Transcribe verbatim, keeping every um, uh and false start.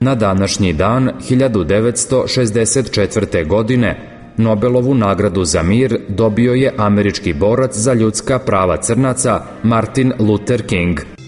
Na današnji dan hiljadu devetsto šezdeset četvrte. godine Nobelovu nagradu za mir dobio je američki borac za ljudska prava crnaca Martin Luther King.